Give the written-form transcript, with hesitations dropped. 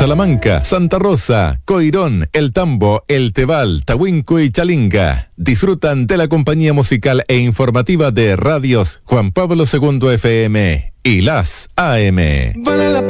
Salamanca, Santa Rosa, Coirón, El Tambo, El Tebal, Tahuinco y Chalinga disfrutan de la compañía musical e informativa de radios Juan Pablo II FM y las AM. Vale la